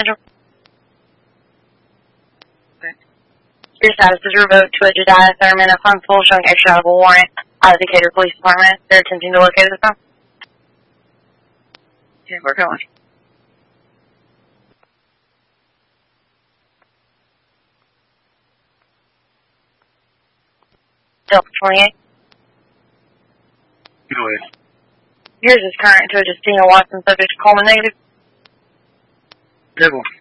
Central. Okay. Your status is revoked to a Jediah Thurman of Huntsville showing extra out of a warrant out of the Decatur Police Department. They're attempting to locate this phone. Okay, we're going. Delta 28. Go ahead. Yours is current to a Justina Watson subject to Coleman negative. Devil.